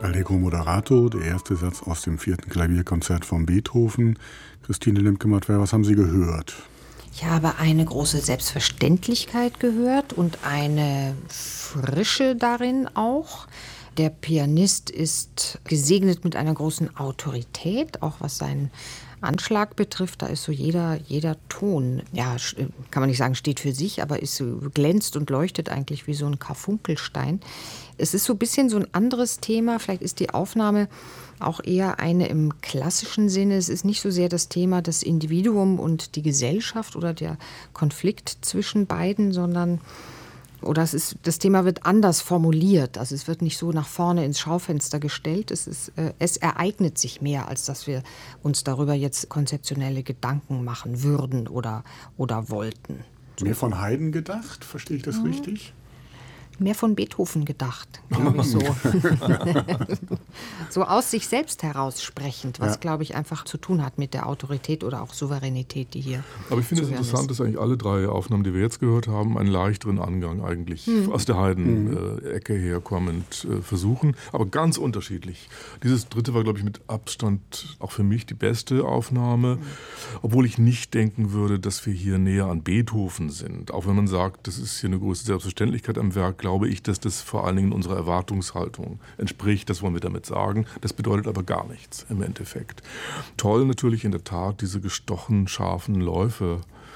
Allegro Moderato, der erste Satz aus dem 4. Klavierkonzert von Beethoven. Christine Lemke-Mattwer, was haben Sie gehört? Ich habe eine große Selbstverständlichkeit gehört und eine Frische darin auch. Der Pianist ist gesegnet mit einer großen Autorität, auch was seinen Anschlag betrifft. Da ist so jeder Ton, ja, kann man nicht sagen, steht für sich, aber ist so, glänzt und leuchtet eigentlich wie so ein Karfunkelstein. Es ist so ein bisschen so ein anderes Thema. Vielleicht ist die Aufnahme auch eher eine im klassischen Sinne. Es ist nicht so sehr das Thema das Individuum und die Gesellschaft oder der Konflikt zwischen beiden, sondern das Thema wird anders formuliert. Also es wird nicht so nach vorne ins Schaufenster gestellt. Es ereignet sich mehr, als dass wir uns darüber jetzt konzeptionelle Gedanken machen würden oder wollten. Mehr von Haydn gedacht, verstehe ich das richtig? Mehr von Beethoven gedacht, glaube ich so. So aus sich selbst heraussprechend, was, glaube ich, einfach zu tun hat mit der Autorität oder auch Souveränität, die hier Aber ich finde es interessant, dass eigentlich alle drei Aufnahmen, die wir jetzt gehört haben, einen leichteren Angang eigentlich aus der Haydn-Ecke herkommend versuchen, aber ganz unterschiedlich. Dieses dritte war, glaube ich, mit Abstand auch für mich die beste Aufnahme, obwohl ich nicht denken würde, dass wir hier näher an Beethoven sind. Auch wenn man sagt, das ist hier eine große Selbstverständlichkeit am Werk, glaube ich, dass das vor allen Dingen unserer Erwartungshaltung entspricht. Das wollen wir damit sagen. Das bedeutet aber gar nichts im Endeffekt. Toll natürlich in der Tat diese gestochen, scharfen Läufe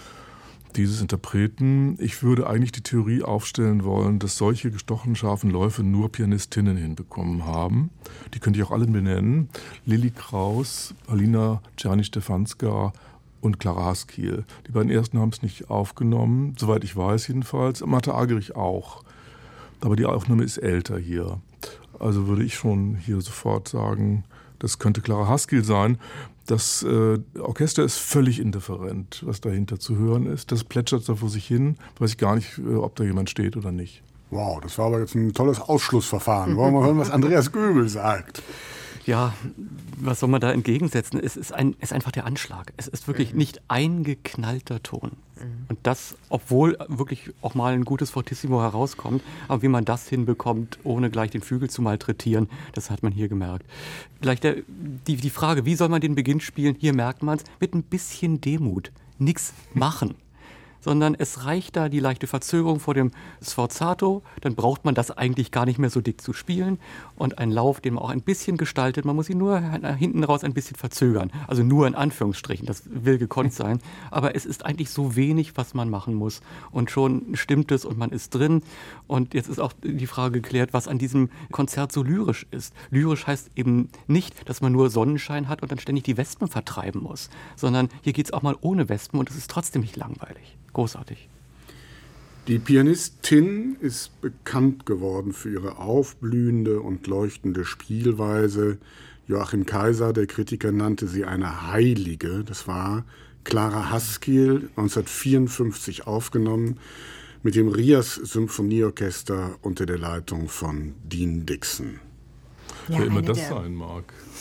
dieses Interpreten. Ich würde eigentlich die Theorie aufstellen wollen, dass solche gestochen, scharfen Läufe nur Pianistinnen hinbekommen haben. Die könnte ich auch alle benennen. Lilli Kraus, Alina Czerny-Stefanska und Clara Haskil. Die beiden ersten haben es nicht aufgenommen, soweit ich weiß jedenfalls. Marte Agerich auch. Aber die Aufnahme ist älter hier. Also würde ich schon hier sofort sagen, das könnte Clara Haskil sein. Das Orchester ist völlig indifferent, was dahinter zu hören ist. Das plätschert da vor sich hin. Weiß ich gar nicht, ob da jemand steht oder nicht. Wow, das war aber jetzt ein tolles Ausschlussverfahren. Wollen wir mal hören, was Andreas Göbel sagt? Ja, was soll man da entgegensetzen? Es ist einfach der Anschlag. Es ist wirklich nicht ein geknallter Ton. Und das, obwohl wirklich auch mal ein gutes Fortissimo herauskommt, aber wie man das hinbekommt, ohne gleich den Flügel zu malträtieren, das hat man hier gemerkt. Gleich die Frage, wie soll man den Beginn spielen? Hier merkt man es mit ein bisschen Demut. Nichts machen. Sondern es reicht da die leichte Verzögerung vor dem Sforzato, dann braucht man das eigentlich gar nicht mehr so dick zu spielen und ein Lauf, den man auch ein bisschen gestaltet, man muss ihn nur hinten raus ein bisschen verzögern, also nur in Anführungsstrichen, das will gekonnt sein, aber es ist eigentlich so wenig, was man machen muss und schon stimmt es und man ist drin und jetzt ist auch die Frage geklärt, was an diesem Konzert so lyrisch ist. Lyrisch heißt eben nicht, dass man nur Sonnenschein hat und dann ständig die Wespen vertreiben muss, sondern hier geht es auch mal ohne Wespen und es ist trotzdem nicht langweilig. Großartig. Die Pianistin ist bekannt geworden für ihre aufblühende und leuchtende Spielweise. Joachim Kaiser, der Kritiker, nannte sie eine Heilige. Das war Clara Haskil, 1954 aufgenommen, mit dem Rias Symphonieorchester unter der Leitung von Dean Dixon. Ja, wer immer das sein mag.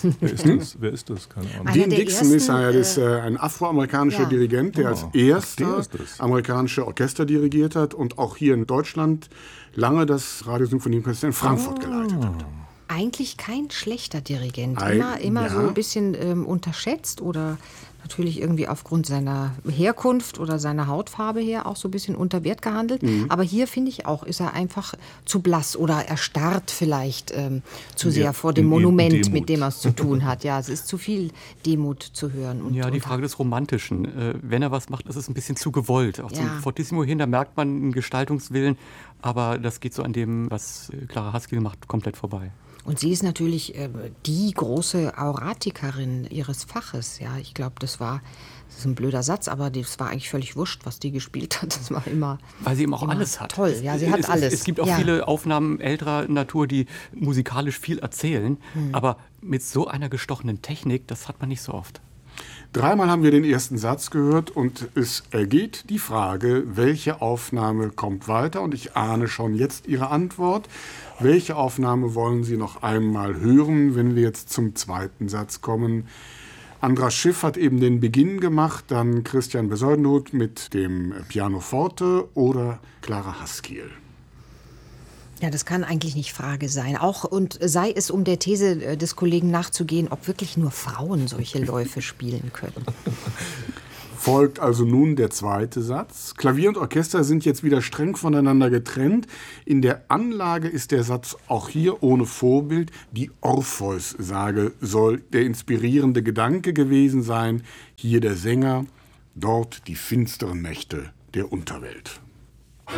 Wer ist das? Keine Ahnung. Dean Dixon ist ein afroamerikanischer Dirigent, der als erster amerikanische Orchester dirigiert hat und auch hier in Deutschland lange das Radiosymphonieorchester in Frankfurt geleitet hat. Eigentlich kein schlechter Dirigent. Immer so ein bisschen unterschätzt oder natürlich irgendwie aufgrund seiner Herkunft oder seiner Hautfarbe her auch so ein bisschen unter Wert gehandelt. Aber hier, finde ich auch, ist er einfach zu blass oder erstarrt vielleicht zu sehr vor dem Monument, mit dem er es zu tun hat. Ja, es ist zu viel Demut zu hören. Und die Frage des Romantischen. Wenn er was macht, ist es ein bisschen zu gewollt. Auch zum Fortissimo hin, da merkt man einen Gestaltungswillen, aber das geht so an dem, was Clara Haskil macht, komplett vorbei. Und sie ist natürlich die große Auratikerin ihres Faches. Ja, ich glaube, das ist ein blöder Satz, aber das war eigentlich völlig wurscht, was die gespielt hat. Das war immer, weil sie eben auch alles hat. Toll, ja, sie hat alles. Es gibt auch viele Aufnahmen älterer Natur, die musikalisch viel erzählen, aber mit so einer gestochenen Technik, das hat man nicht so oft. Dreimal haben wir den ersten Satz gehört und es ergeht die Frage, welche Aufnahme kommt weiter? Und ich ahne schon jetzt Ihre Antwort. Welche Aufnahme wollen Sie noch einmal hören, wenn wir jetzt zum zweiten Satz kommen? Andras Schiff hat eben den Beginn gemacht, dann Christian Besoldenhut mit dem Pianoforte oder Clara Haskil. Ja, das kann eigentlich nicht Frage sein. Auch und sei es, um der These des Kollegen nachzugehen, ob wirklich nur Frauen solche Läufe spielen können. Folgt also nun der zweite Satz. Klavier und Orchester sind jetzt wieder streng voneinander getrennt. In der Anlage ist der Satz auch hier ohne Vorbild. Die Orpheus-Sage soll der inspirierende Gedanke gewesen sein. Hier der Sänger, dort die finsteren Mächte der Unterwelt.